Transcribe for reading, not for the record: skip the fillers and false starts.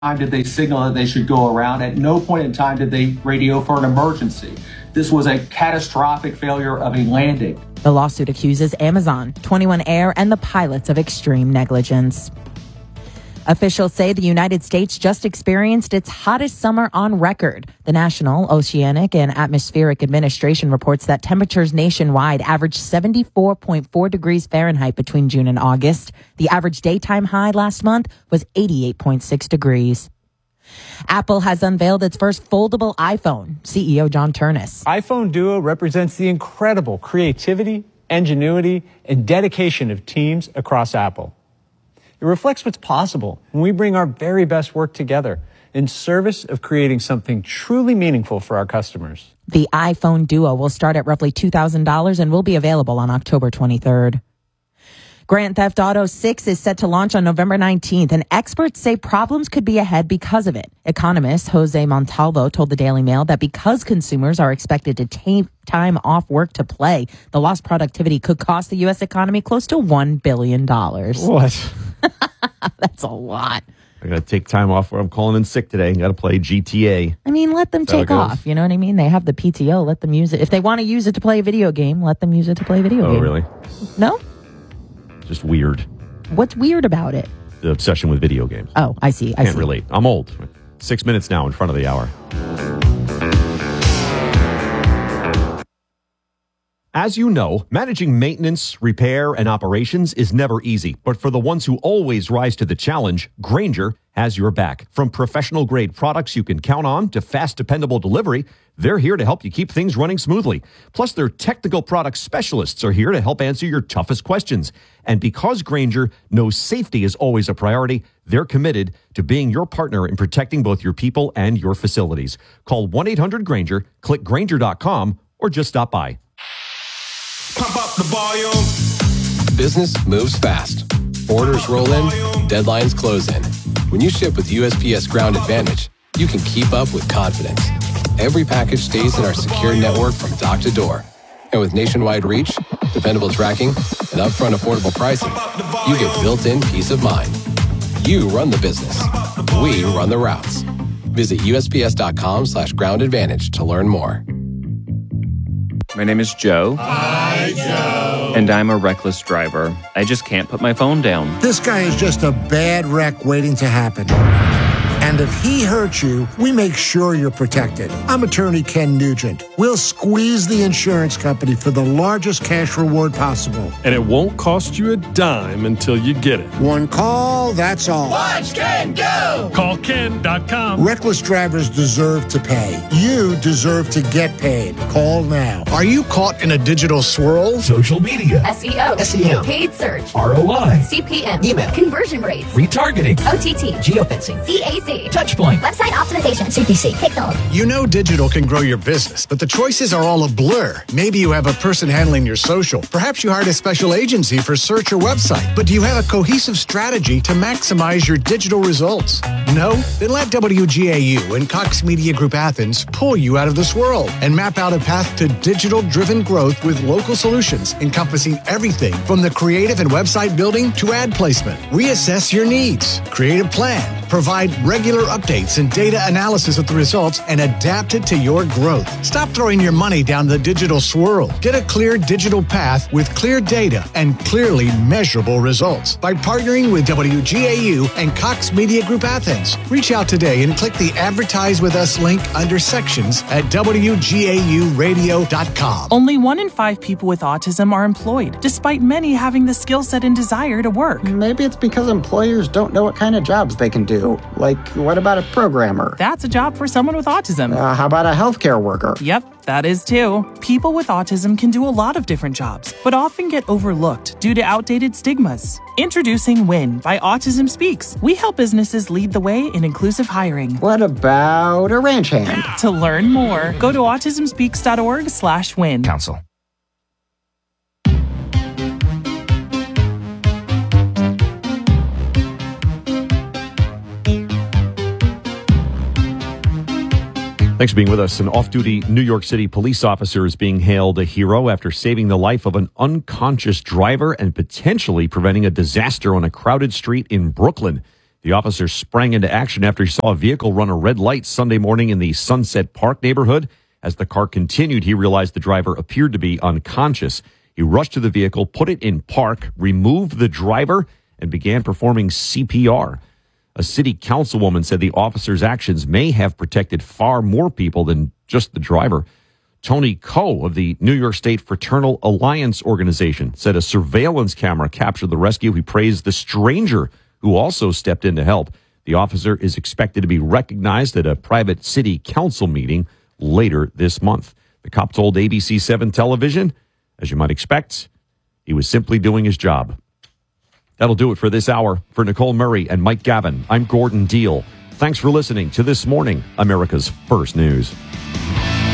time did they signal that they should go around. At no point in time did they radio for an emergency. This was a catastrophic failure of a landing. The lawsuit accuses Amazon, 21 Air, and the pilots of extreme negligence. Officials say the United States just experienced its hottest summer on record. The National Oceanic and Atmospheric Administration reports that temperatures nationwide averaged 74.4 degrees Fahrenheit between June and August. The average daytime high last month was 88.6 degrees. Apple has unveiled its first foldable iPhone. CEO John Ternus. iPhone Duo represents the incredible creativity, ingenuity, and dedication of teams across Apple. It reflects what's possible when we bring our very best work together in service of creating something truly meaningful for our customers. The iPhone Duo will start at roughly $2,000 and will be available on October 23rd. Grand Theft Auto 6 is set to launch on November 19th, and experts say problems could be ahead because of it. Economist Jose Montalvo told the Daily Mail that because consumers are expected to take time off work to play, the lost productivity could cost the U.S. economy close to $1 billion. What? That's a lot. I got to take time off where I'm calling in sick today. Got to play GTA. I mean, let them take off. You know what I mean? They have the PTO. Let them use it. If they want to use it to play a video game, let them use it to play a video game. Oh, really? No? Just weird. What's weird about it? The obsession with video games. Oh, I see. Can't relate. I'm old. 6 minutes now in front of the hour. As you know, managing maintenance, repair, and operations is never easy. But for the ones who always rise to the challenge, Grainger has your back. From professional-grade products you can count on to fast, dependable delivery, they're here to help you keep things running smoothly. Plus, their technical product specialists are here to help answer your toughest questions. And because Grainger knows safety is always a priority, they're committed to being your partner in protecting both your people and your facilities. Call 1-800-GRAINGER, click Grainger.com, or just stop by. Pump up the volume. Business moves fast. Orders roll in, deadlines close in. When you ship with USPS Ground Advantage, you can keep up with confidence. Every package stays in our secure network from dock to door. And with nationwide reach, dependable tracking, and upfront affordable pricing, you get built-in peace of mind. You run the business. We run the routes. Visit USPS.com/Ground Advantage to learn more. My name is Joe. Hi, Joe. And I'm a reckless driver. I just can't put my phone down. This guy is just a bad wreck waiting to happen. And if he hurts you, we make sure you're protected. I'm attorney Ken Nugent. We'll squeeze the insurance company for the largest cash reward possible. And it won't cost you a dime until you get it. One call, that's all. Watch Ken go! Call Ken.com. Reckless drivers deserve to pay. You deserve to get paid. Call now. Are you caught in a digital swirl? Social media. SEO. SEM. Paid search. ROI. CPM. Email. Conversion rates. Retargeting. OTT. Geofencing. CAC. Touchpoint. Website optimization. CPC. Pixel. You know digital can grow your business, but the choices are all a blur. Maybe you have a person handling your social. Perhaps you hired a special agency for search or website. But do you have a cohesive strategy to maximize your digital results? No? Then let WGAU and Cox Media Group Athens pull you out of this world and map out a path to digital-driven growth with local solutions encompassing everything from the creative and website building to ad placement. Reassess your needs, create a plan, provide regular updates and data analysis of the results, and adapt it to your growth. Stop throwing your money down the digital swirl. Get a clear digital path with clear data and clearly measurable results by partnering with WGAU and Cox Media Group Athens. Reach out today and click the Advertise With Us link under Sections at WGAUradio.com. Only 1 in 5 people with autism are employed, despite many having the skill set and desire to work. Maybe it's because employers don't know what kind of jobs they can do. Like, what about a programmer? That's a job for someone with autism. How about a healthcare worker? Yep, that is too. People with autism can do a lot of different jobs, but often get overlooked due to outdated stigmas. Introducing WIN by Autism Speaks. We help businesses lead the way in inclusive hiring. What about a ranch hand? To learn more, go to autismspeaks.org/win. Council. Thanks for being with us. An off-duty New York City police officer is being hailed a hero after saving the life of an unconscious driver and potentially preventing a disaster on a crowded street in Brooklyn. The officer sprang into action after he saw a vehicle run a red light Sunday morning in the Sunset Park neighborhood. As the car continued, he realized the driver appeared to be unconscious. He rushed to the vehicle, put it in park, removed the driver, and began performing CPR. A city councilwoman said the officer's actions may have protected far more people than just the driver. Tony Coe of the New York State Fraternal Alliance organization said a surveillance camera captured the rescue. He praised the stranger who also stepped in to help. The officer is expected to be recognized at a private city council meeting later this month. The cop told ABC 7 television, as you might expect, he was simply doing his job. That'll do it for this hour. For Nicole Murray and Mike Gavin, I'm Gordon Deal. Thanks for listening to This Morning, America's First News.